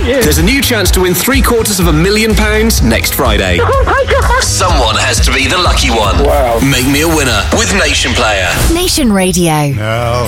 you. There's a new chance to win £750,000 next Friday. Someone has to be the lucky one. Wow. Make me a winner with Nation Player. Nation Radio. Now,